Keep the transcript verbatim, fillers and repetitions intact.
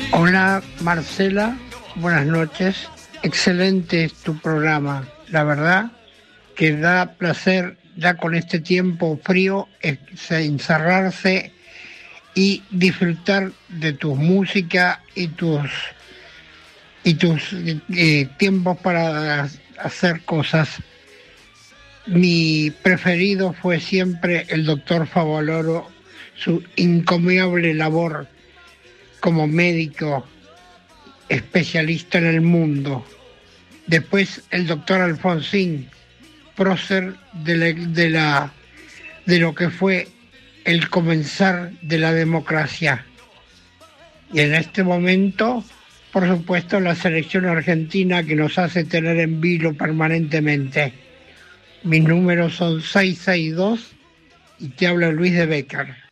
Hola Marcela, buenas noches. Excelente es tu programa. La verdad que da placer ya con este tiempo frío encerrarse y disfrutar de tu música y tus y tus eh, tiempos para hacer cosas. Mi preferido fue siempre el doctor Favaloro, su encomiable labor como médico especialista en el mundo. Después el doctor Alfonsín, prócer de la, de la de lo que fue el comenzar de la democracia. Y en este momento, por supuesto, la selección argentina que nos hace tener en vilo permanentemente. Mis números son seiscientos sesenta y dos y te habla Luis de Becker.